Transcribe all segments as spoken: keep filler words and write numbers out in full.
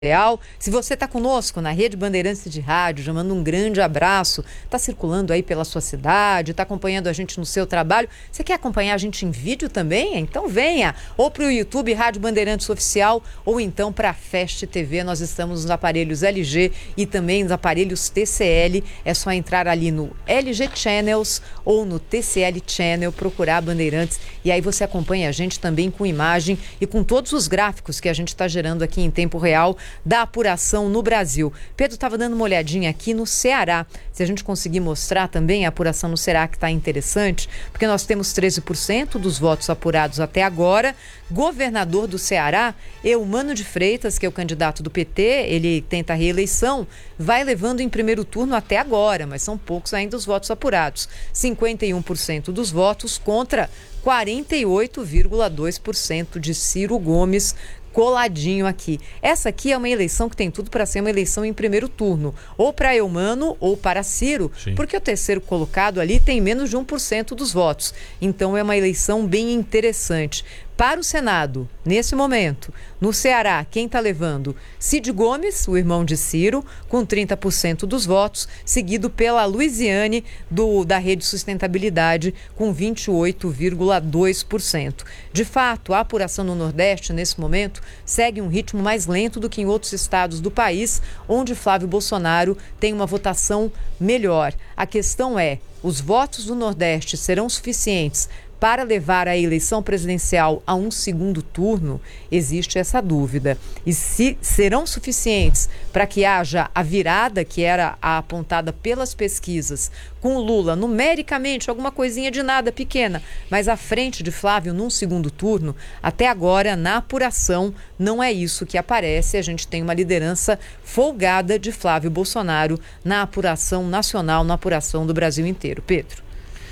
Se você está conosco na Rede Bandeirantes de Rádio, já mando um grande abraço, está circulando aí pela sua cidade, está acompanhando a gente no seu trabalho, você quer acompanhar a gente em vídeo também? Então venha, ou para o YouTube Rádio Bandeirantes Oficial, ou então para a Fest T V, nós estamos nos aparelhos L G e também nos aparelhos T C L, é só entrar ali no L G Channels ou no T C L Channel, procurar Bandeirantes, e aí você acompanha a gente também com imagem e com todos os gráficos que a gente está gerando aqui em tempo real, da apuração no Brasil. Pedro estava dando uma olhadinha aqui no Ceará. Se a gente conseguir mostrar também a apuração no Ceará, que está interessante, porque nós temos treze por cento dos votos apurados até agora. Governador do Ceará, Eumano de Freitas, que é o candidato do P T, ele tenta a reeleição, vai levando em primeiro turno até agora, mas são poucos ainda os votos apurados. cinquenta e um por cento dos votos contra quarenta e oito vírgula dois por cento de Ciro Gomes, coladinho aqui. Essa aqui é uma eleição que tem tudo para ser uma eleição em primeiro turno, ou para Eumano ou para Ciro, Sim. porque o terceiro colocado ali tem menos de um por cento dos votos. Então é uma eleição bem interessante. Para o Senado, nesse momento, no Ceará, quem está levando? Cid Gomes, o irmão de Ciro, com trinta por cento dos votos, seguido pela Luiziane, do, da Rede Sustentabilidade, com vinte e oito vírgula dois por cento. De fato, a apuração no Nordeste, nesse momento, segue um ritmo mais lento do que em outros estados do país, onde Flávio Bolsonaro tem uma votação melhor. A questão é, os votos do Nordeste serão suficientes para levar a eleição presidencial a um segundo turno? Existe essa dúvida. E se serão suficientes para que haja a virada que era a apontada pelas pesquisas, com o Lula numericamente, alguma coisinha de nada pequena, mas à frente de Flávio num segundo turno, até agora, na apuração, não é isso que aparece. A gente tem uma liderança folgada de Flávio Bolsonaro na apuração nacional, na apuração do Brasil inteiro. Pedro.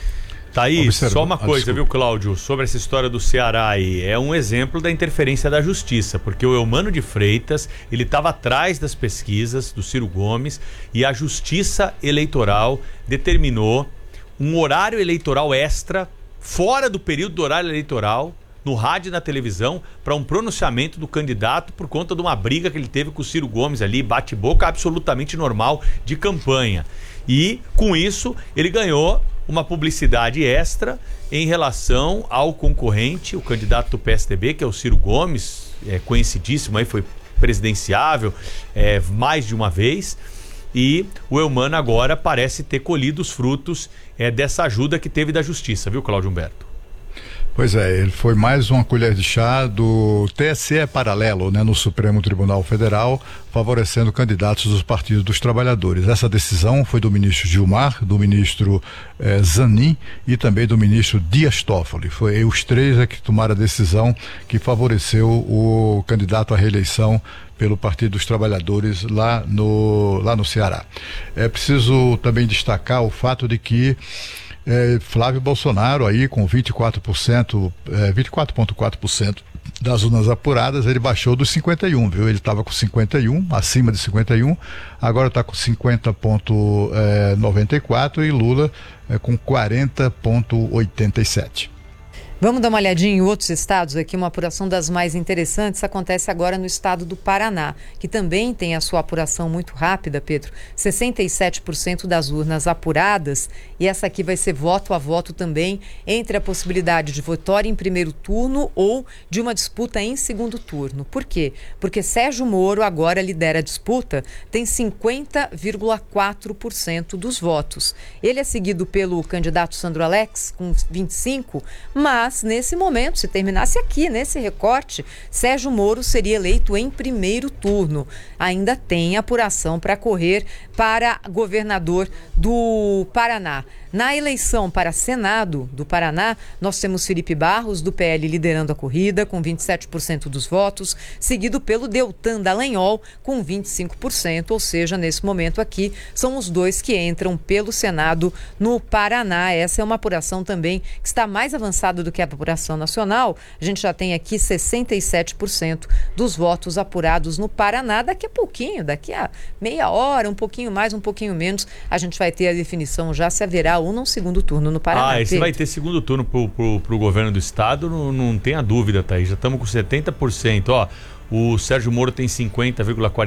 Thaís, Observa. só uma ah, coisa, desculpa. viu, Cláudio, sobre essa história do Ceará aí. É um exemplo da interferência da justiça, porque o Eumano de Freitas, ele estava atrás das pesquisas do Ciro Gomes e a Justiça Eleitoral determinou um horário eleitoral extra, fora do período do horário eleitoral, no rádio e na televisão, para um pronunciamento do candidato por conta de uma briga que ele teve com o Ciro Gomes ali, bate-boca absolutamente normal de campanha. E, com isso, ele ganhou uma publicidade extra em relação ao concorrente, o candidato do P S D B, que é o Ciro Gomes, é conhecidíssimo, aí foi presidenciável é, mais de uma vez, e o Eumano agora parece ter colhido os frutos é, dessa ajuda que teve da Justiça, viu, Cláudio Humberto? Pois é, ele foi mais uma colher de chá do T S E paralelo, né, no Supremo Tribunal Federal, favorecendo candidatos dos partidos dos trabalhadores. Essa decisão foi do ministro Gilmar, do ministro eh, Zanin e também do ministro Dias Toffoli. Foi os três é que tomaram a decisão que favoreceu o candidato à reeleição pelo Partido dos Trabalhadores lá no, lá no Ceará. É preciso também destacar o fato de que É, Flávio Bolsonaro aí com vinte e quatro por cento, é, vinte e quatro vírgula quatro por cento das urnas apuradas, ele baixou dos cinquenta e um, viu? Ele estava com cinquenta e um, acima de cinquenta e um, agora está com cinquenta vírgula noventa e quatro e Lula é, com quarenta vírgula oitenta e sete. Vamos dar uma olhadinha em outros estados aqui, uma apuração das mais interessantes acontece agora no estado do Paraná, que também tem a sua apuração muito rápida, Pedro, sessenta e sete por cento das urnas apuradas, e essa aqui vai ser voto a voto também, entre a possibilidade de vitória em primeiro turno ou de uma disputa em segundo turno. Por quê? Porque Sérgio Moro agora lidera a disputa, tem cinquenta vírgula quatro por cento dos votos. Ele é seguido pelo candidato Sandro Alex, com vinte e cinco por cento, mas Mas, nesse momento, se terminasse aqui, nesse recorte, Sérgio Moro seria eleito em primeiro turno. Ainda tem apuração para correr para governador do Paraná. Na eleição para Senado do Paraná, nós temos Felipe Barros, do P L, liderando a corrida, com vinte e sete por cento dos votos, seguido pelo Deltan Dallagnol, com vinte e cinco por cento, ou seja, nesse momento aqui, são os dois que entram pelo Senado no Paraná. Essa é uma apuração também que está mais avançada do que a apuração nacional. A gente já tem aqui sessenta e sete por cento dos votos apurados no Paraná. Daqui a pouquinho, daqui a meia hora, um pouquinho mais, um pouquinho menos, a gente vai ter a definição já se haverá ou não segundo turno no Paraná. Ah, esse Pedro. vai ter segundo turno pro, pro, pro governo do estado, não, não tenha dúvida, Thaís. Já estamos com setenta por cento. Ó, O Sérgio Moro tem cinquenta vírgula quarenta